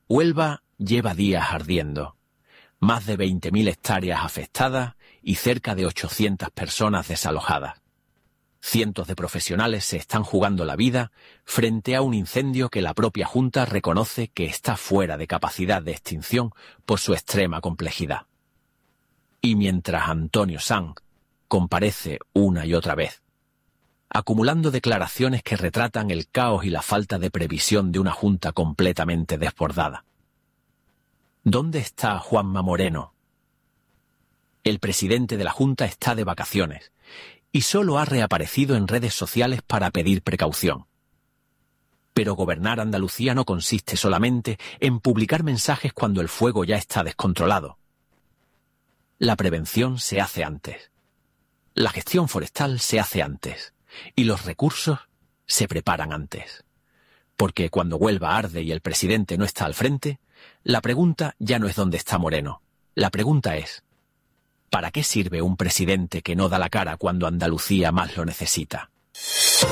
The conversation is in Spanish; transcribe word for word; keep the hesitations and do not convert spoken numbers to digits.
Huelva lleva días ardiendo. Más de veinte mil hectáreas afectadas y cerca de ochocientas personas desalojadas. Cientos de profesionales se están jugando la vida frente a un incendio que la propia Junta reconoce que está fuera de capacidad de extinción por su extrema complejidad. Y mientras Antonio Sanz comparece una y otra vez, acumulando declaraciones que retratan el caos y la falta de previsión de una Junta completamente desbordada. ¿Dónde está Juanma Moreno? El presidente de la Junta está de vacaciones y solo ha reaparecido en redes sociales para pedir precaución. Pero gobernar Andalucía no consiste solamente en publicar mensajes cuando el fuego ya está descontrolado. La prevención se hace antes. La gestión forestal se hace antes. Y los recursos se preparan antes. Porque cuando Huelva arde y el presidente no está al frente, la pregunta ya no es dónde está Moreno. La pregunta es, ¿para qué sirve un presidente que no da la cara cuando Andalucía más lo necesita?